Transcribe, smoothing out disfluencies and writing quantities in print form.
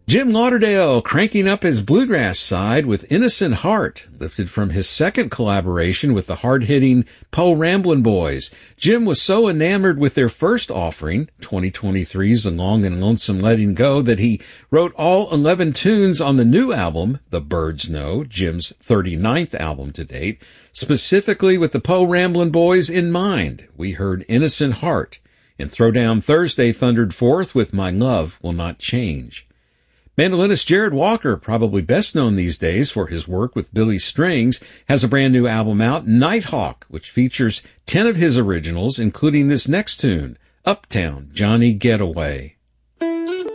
Jim Lauderdale cranking up his bluegrass side with Innocent Heart, lifted from his second collaboration with the hard-hitting Po Ramblin' Boys. Jim was so enamored with their first offering, 2023's The Long and Lonesome Letting Go, that he wrote all 11 tunes on the new album, The Birds Know, Jim's 39th album to date, specifically with the Po Ramblin' Boys in mind. We heard Innocent Heart, and Throwdown Thursday thundered forth with My Love Will Not Change. Mandolinist Jared Walker, probably best known these days for his work with Billy Strings, has a brand new album out, Nighthawk, which features 10 of his originals, including this next tune, Uptown Johnny Getaway.